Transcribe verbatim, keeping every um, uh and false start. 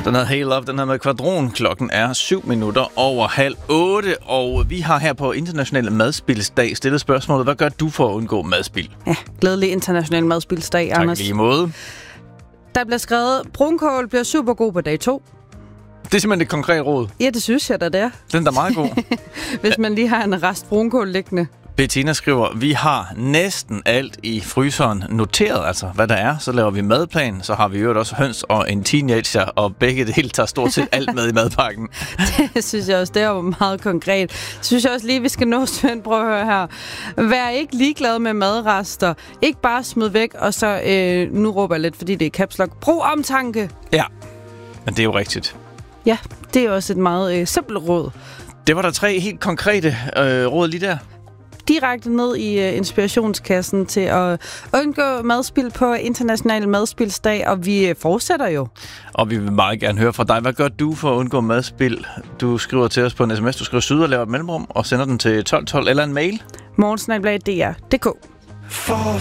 Den hedder Hey Love, den her med Kvadron. Klokken er syv minutter over halv otte, og vi har her på International Madspilsdag stillet spørgsmålet: hvad gør du for at undgå madspil? Ja, glædelig International Madspilsdag, tak, Anders. Tak lige måde. Der bliver skrevet, brunkål bliver super god på dag to. Det er simpelthen et konkret råd. Ja, det synes jeg da, det er. Den er da meget god. Hvis man lige har en rest brunkål liggende. Bettina skriver, vi har næsten alt i fryseren noteret, altså hvad der er. Så laver vi madplan, så har vi jo også høns og en teenager, og begge dele tager stort set alt med i madpakken. Det synes jeg også, det er jo meget konkret. Det synes jeg også lige, vi skal nå, Svend, prøv at høre her. Vær ikke ligeglad med madrester. Ikke bare smid væk, og så, øh, nu råber jeg lidt, fordi det er caps lock. Brug omtanke! Ja, men det er jo rigtigt. Ja, det er også et meget øh, simpelt råd. Det var der tre helt konkrete øh, råd lige der. Direkte ned i uh, inspirationskassen til at undgå madspil på International Madspilsdag, og vi uh, fortsætter jo. Og vi vil meget gerne høre fra dig. Hvad gør du for at undgå madspil? Du skriver til os på en sms, du skriver syd og laver et mellemrum og sender den til tolv tolv eller en mail. morgensnabel-a punktum d r punktum d k. For